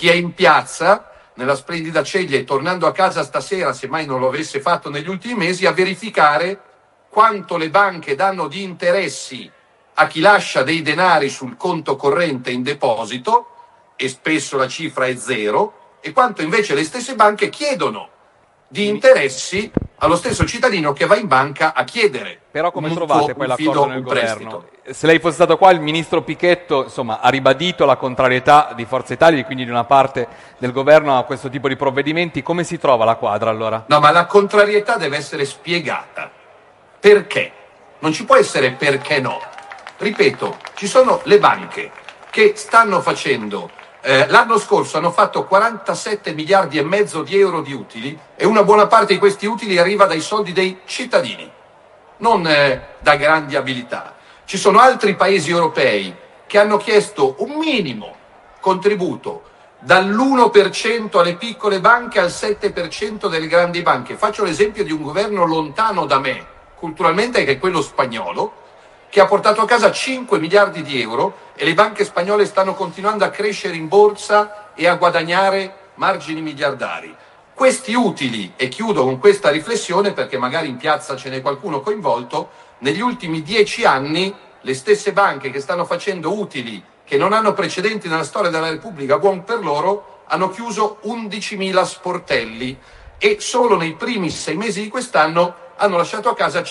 Chi è in piazza, nella splendida Ceglie, e tornando a casa stasera, se mai non lo avesse fatto negli ultimi mesi, a verificare quanto le banche danno di interessi a chi lascia dei denari sul conto corrente in deposito, e spesso la cifra è zero, e quanto invece le stesse banche chiedono di interessi allo stesso cittadino che va in banca a chiedere. Però come trovate poi l'accordo nel governo? Se lei fosse stato qua, il ministro Pichetto insomma, ha ribadito la contrarietà di Forza Italia e quindi di una parte del governo a questo tipo di provvedimenti. Come si trova la quadra allora? No, ma la contrarietà deve essere spiegata. Perché? Non ci può essere perché no. Ripeto, ci sono le banche che stanno facendo, l'anno scorso hanno fatto 47 miliardi e mezzo di euro di utili, e una buona parte di questi utili arriva dai soldi dei cittadini, non da grandi abilità. Ci sono altri paesi europei che hanno chiesto un minimo contributo, dall'1% alle piccole banche al 7% delle grandi banche. Faccio l'esempio di un governo lontano da me, culturalmente, che è quello spagnolo, che ha portato a casa 5 miliardi di euro, e le banche spagnole stanno continuando a crescere in borsa e a guadagnare margini miliardari. Questi utili, e chiudo con questa riflessione perché magari in piazza ce n'è qualcuno coinvolto, negli ultimi 10 anni le stesse banche che stanno facendo utili che non hanno precedenti nella storia della Repubblica, buon per loro, hanno chiuso 11.000 sportelli, e solo nei primi 6 mesi di quest'anno hanno lasciato a casa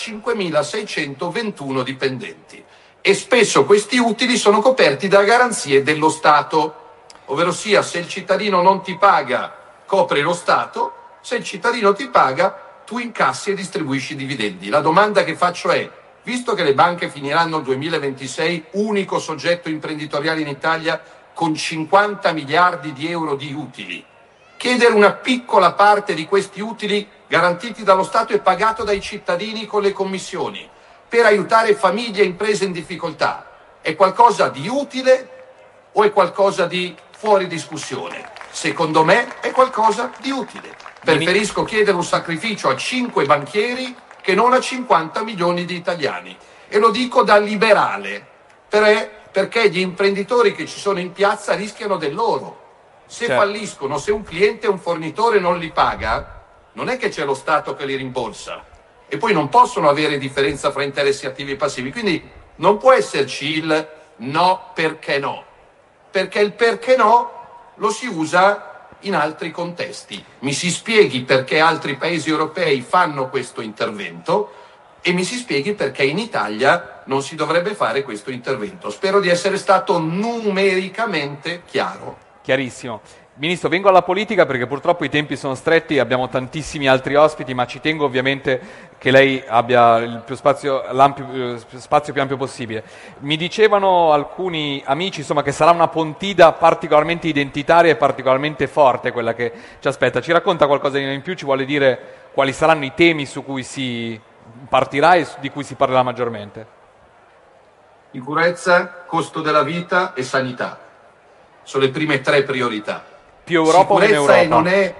5.621 dipendenti. E spesso questi utili sono coperti da garanzie dello Stato, ovvero sia, se il cittadino non ti paga, copre lo Stato; se il cittadino ti paga, tu incassi e distribuisci i dividendi. La domanda che faccio è: visto che le banche finiranno il 2026 unico soggetto imprenditoriale in Italia con 50 miliardi di euro di utili, chiedere una piccola parte di questi utili garantiti dallo Stato e pagato dai cittadini con le commissioni per aiutare famiglie e imprese in difficoltà è qualcosa di utile o è qualcosa di fuori discussione? Secondo me è qualcosa di utile. Preferisco chiedere un sacrificio a 5 banchieri che non a 50 milioni di italiani. E lo dico da liberale, perché gli imprenditori che ci sono in piazza rischiano del loro. Se falliscono, se un cliente o un fornitore non li paga, non è che c'è lo Stato che li rimborsa, e poi non possono avere differenza fra interessi attivi e passivi. Quindi non può esserci il no perché no, perché il perché no lo si usa in altri contesti. Mi si spieghi perché altri paesi europei fanno questo intervento e mi si spieghi perché in Italia non si dovrebbe fare questo intervento. Spero di essere stato numericamente chiaro. Chiarissimo. Ministro, vengo alla politica perché purtroppo i tempi sono stretti, abbiamo tantissimi altri ospiti, ma ci tengo ovviamente che lei abbia il l'ampio spazio più ampio possibile. Mi dicevano alcuni amici, insomma, che sarà una Pontida particolarmente identitaria e particolarmente forte quella che ci aspetta. Ci racconta qualcosa in più? Ci vuole dire quali saranno i temi su cui si partirà e di cui si parlerà maggiormente? Sicurezza, costo della vita e sanità sono le prime 3 priorità. Più Europa o meno Europa? Non è,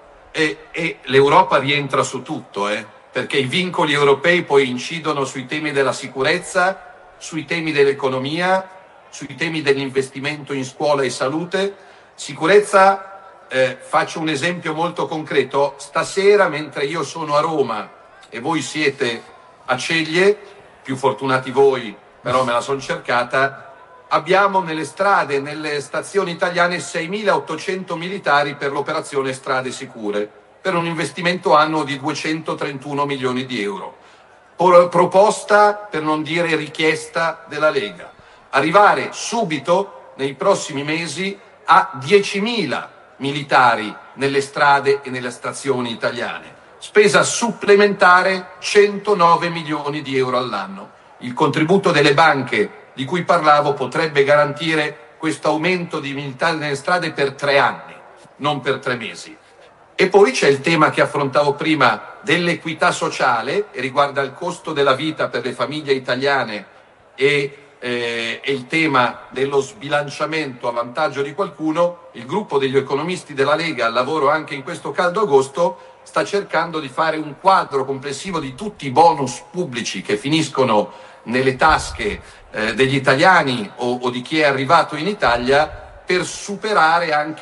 e l'Europa rientra su tutto, perché i vincoli europei poi incidono sui temi della sicurezza, sui temi dell'economia, sui temi dell'investimento in scuola e salute. Sicurezza, faccio un esempio molto concreto. Stasera, mentre io sono a Roma e voi siete a Ceglie, più fortunati voi, però me la sono cercata, abbiamo nelle strade, nelle stazioni italiane, 6.800 militari per l'operazione Strade Sicure, per un investimento annuo di 231 milioni di euro. Proposta, per non dire richiesta, della Lega. Arrivare subito, nei prossimi mesi, a 10.000 militari nelle strade e nelle stazioni italiane. Spesa supplementare 109 milioni di euro all'anno. Il contributo delle banche di cui parlavo potrebbe garantire questo aumento di militari nelle strade per 3 anni, non per 3 mesi. E poi c'è il tema che affrontavo prima dell'equità sociale, e riguarda il costo della vita per le famiglie italiane e il tema dello sbilanciamento a vantaggio di qualcuno. Il gruppo degli economisti della Lega, al lavoro anche in questo caldo agosto, sta cercando di fare un quadro complessivo di tutti i bonus pubblici che finiscono nelle tasche degli italiani o di chi è arrivato in Italia, per superare anche